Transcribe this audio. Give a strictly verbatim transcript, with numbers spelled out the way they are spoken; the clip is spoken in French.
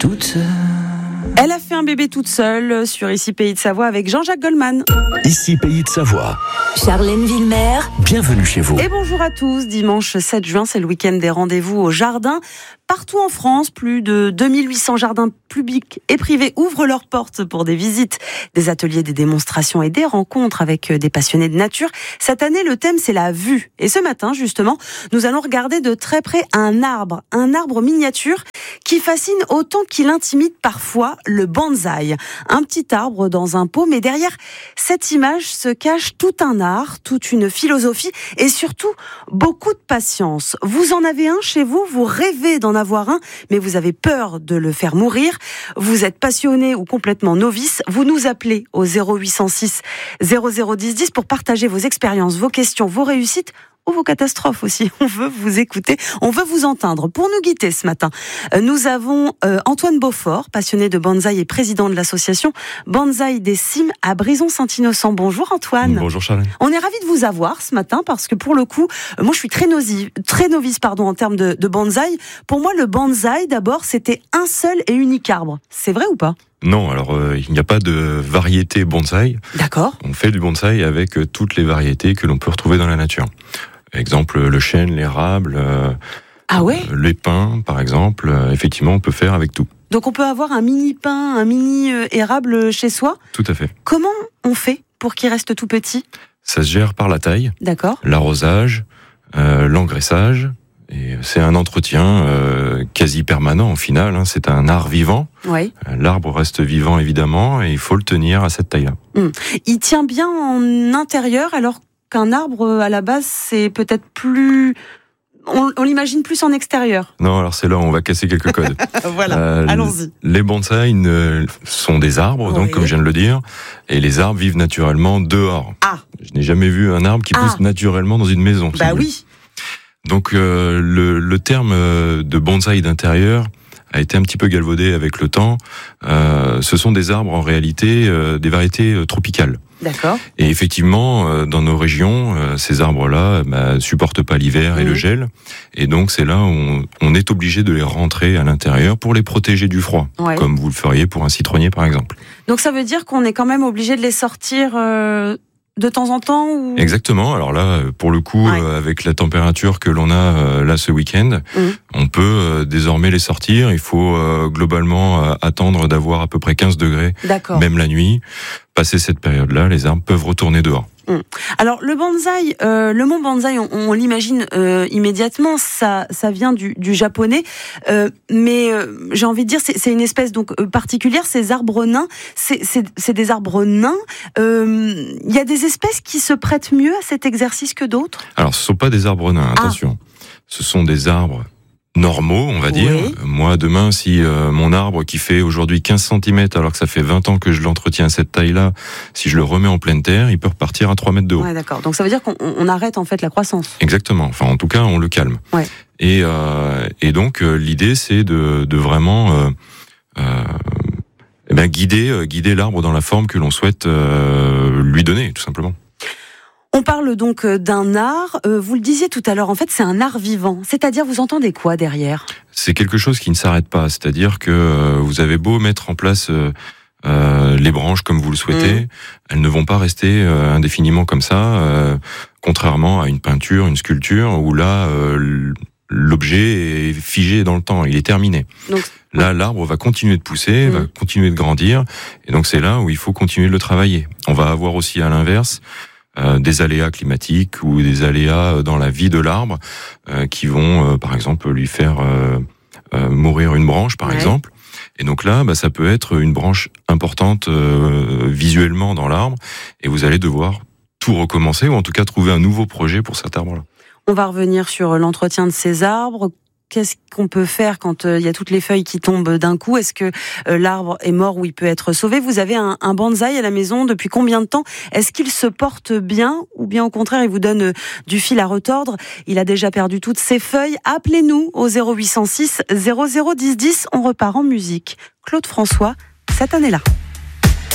toute seule. Elle a fait un bébé toute seule sur Ici Pays de Savoie avec Jean-Jacques Goldman. Ici Pays de Savoie. Charlène Villemer. Bienvenue chez vous. Et bonjour à tous. Dimanche sept juin, c'est le week-end des rendez-vous au jardin. Partout en France, plus de deux mille huit cents jardins publics et privés ouvrent leurs portes pour des visites, des ateliers, des démonstrations et des rencontres avec des passionnés de nature. Cette année, le thème, c'est la vue. Et ce matin, justement, nous allons regarder de très près un arbre, un arbre miniature qui fascine autant qu'il intimide parfois, le bonsaï. Un petit arbre dans un pot, mais derrière cette image se cache tout un art, toute une philosophie et surtout beaucoup de patience. Vous en avez un chez vous, vous rêvez d'en avoir un, mais vous avez peur de le faire mourir. Vous êtes passionné ou complètement novice. Vous nous appelez au zéro huit cent six zéro zéro dix dix pour partager vos expériences, vos questions, vos réussites ou vos catastrophes aussi. On veut vous écouter, on veut vous entendre. Pour nous guider ce matin, nous avons euh, Antoine Beaufort, passionné de bonsaï et président de l'association Bonsaï des Cimes à Brison-Saint-Innocent. Bonjour Antoine. Bonjour Charlène. On est ravis de vous avoir ce matin parce que pour le coup, euh, moi je suis très, nosi, très novice pardon, en termes de, de bonsaï. Pour moi, le bonsaï, d'abord, c'était un seul et unique arbre. C'est vrai ou pas ? Non, alors euh, il n'y a pas de variété bonsaï. D'accord. On fait du bonsaï avec euh, toutes les variétés que l'on peut retrouver dans la nature. Exemple, le chêne, l'érable, euh, ah ouais euh, les pins, par exemple. Euh, effectivement, on peut faire avec tout. Donc on peut avoir un mini pin, un mini euh, érable chez soi. Tout à fait. Comment on fait pour qu'il reste tout petit ? Ça se gère par la taille, D'accord. l'arrosage, euh, l'engraissage. Et c'est un entretien euh, quasi permanent au final. Hein. C'est un art vivant. Oui. L'arbre reste vivant évidemment et il faut le tenir à cette taille-là. Hum. Il tient bien en intérieur alors qu'un arbre à la base c'est peut-être plus... On, on l'imagine plus en extérieur. Non, alors c'est là où on va casser quelques codes. Voilà, euh, allons-y. Les bonsaïs ne, sont des arbres, donc oui. Comme je viens de le dire, et les arbres vivent naturellement dehors. Ah. Je n'ai jamais vu un arbre qui pousse ah. naturellement dans une maison. Bah oui. Donc euh, le, le terme de bonsaï d'intérieur a été un petit peu galvaudé avec le temps. Euh, ce sont des arbres en réalité, euh, des variétés euh, tropicales. D'accord. Et effectivement, euh, dans nos régions, euh, ces arbres-là bah, supportent pas l'hiver et mmh. le gel. Et donc c'est là où on, on est obligé de les rentrer à l'intérieur pour les protéger du froid, ouais. Comme vous le feriez pour un citronnier par exemple. Donc ça veut dire qu'on est quand même obligé de les sortir... Euh... de temps en temps ou... Exactement. Alors là, pour le coup, ouais. euh, avec la température que l'on a euh, là ce week-end, mmh. on peut euh, désormais les sortir. Il faut euh, globalement euh, attendre d'avoir à peu près quinze degrés, même la nuit. Passé cette période-là, les arbres peuvent retourner dehors. Mmh. Alors le bonsaï, euh, le mot bonsaï, on, on l'imagine euh, immédiatement, ça, ça vient du, du japonais, euh, mais euh, j'ai envie de dire, c'est, c'est une espèce donc euh, particulière. Ces arbres nains, c'est, c'est, c'est des arbres nains. Il euh, y a des espèces qui se prêtent mieux à cet exercice que d'autres. Alors ce ne sont pas des arbres nains, attention. Ah. Ce sont des arbres normaux, on va oui. dire. Moi, demain, si euh, mon arbre qui fait aujourd'hui quinze centimètres, alors que ça fait vingt ans que je l'entretiens à cette taille-là, si je le remets en pleine terre, il peut repartir à trois mètres de haut. Ouais, d'accord. Donc ça veut dire qu'on on arrête en fait la croissance. Exactement. Enfin, en tout cas, on le calme. Ouais. Et, euh, et donc, euh, l'idée, c'est de, de vraiment euh, euh, eh ben, guider, euh, guider l'arbre dans la forme que l'on souhaite euh, lui donner, tout simplement. On parle donc d'un art, euh, vous le disiez tout à l'heure, en fait c'est un art vivant, c'est-à-dire vous entendez quoi derrière ? C'est quelque chose qui ne s'arrête pas, c'est-à-dire que euh, vous avez beau mettre en place euh, euh, les branches comme vous le souhaitez, mmh. elles ne vont pas rester euh, indéfiniment comme ça, euh, contrairement à une peinture, une sculpture, où là euh, l'objet est figé dans le temps, il est terminé. Donc, là, l'arbre va continuer de pousser, mmh. va continuer de grandir, et donc c'est là où il faut continuer de le travailler. On va avoir aussi à l'inverse Euh, des aléas climatiques ou des aléas dans la vie de l'arbre euh, qui vont, euh, par exemple, lui faire euh, euh, mourir une branche, par ouais. exemple. Et donc là, bah, ça peut être une branche importante euh, visuellement dans l'arbre, et vous allez devoir tout recommencer, ou en tout cas trouver un nouveau projet pour cet arbre-là. On va revenir sur l'entretien de ces arbres. Qu'est-ce qu'on peut faire quand il euh, y a toutes les feuilles qui tombent d'un coup ? Est-ce que euh, l'arbre est mort ou il peut être sauvé ? Vous avez un, un bonsaï à la maison depuis combien de temps ? Est-ce qu'il se porte bien ou bien au contraire il vous donne euh, du fil à retordre ? Il a déjà perdu toutes ses feuilles. Appelez-nous au zéro huit cent six zéro zéro dix dix. On repart en musique. Claude François, cette année-là.